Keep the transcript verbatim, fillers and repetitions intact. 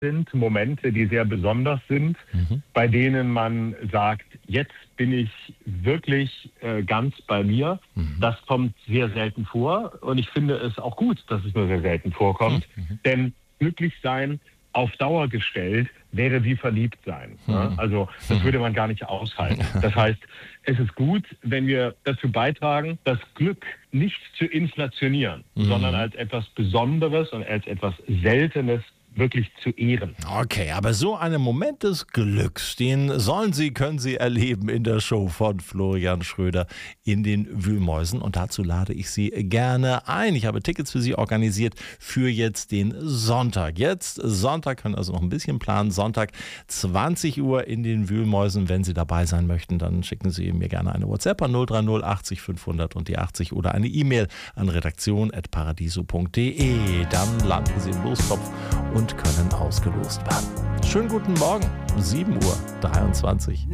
sind, Momente, die sehr besonders sind, Mhm. bei denen man sagt, jetzt bin ich wirklich äh, ganz bei mir. Mhm. Das kommt sehr selten vor und ich finde es auch gut, dass es nur sehr selten vorkommt, Mhm. denn glücklich sein auf Dauer gestellt wäre wie verliebt sein. Ne? Mhm. Also das würde man gar nicht aushalten. Das heißt, es ist gut, wenn wir dazu beitragen, das Glück nicht zu inflationieren, Mhm. sondern als etwas Besonderes und als etwas Seltenes wirklich zu ehren. Okay, aber so einen Moment des Glücks, den sollen Sie, können Sie erleben in der Show von Florian Schröder in den Wühlmäusen. Und dazu lade ich Sie gerne ein. Ich habe Tickets für Sie organisiert für jetzt den Sonntag. Jetzt Sonntag, können also noch ein bisschen planen. Sonntag zwanzig Uhr in den Wühlmäusen. Wenn Sie dabei sein möchten, dann schicken Sie mir gerne eine WhatsApp an null drei null achtzig fünfhundert und die achtzig oder eine E-Mail an redaktion at paradiso punkt de. Dann landen Sie im Lostopf und können ausgelost werden. Schönen guten Morgen, sieben Uhr dreiundzwanzig.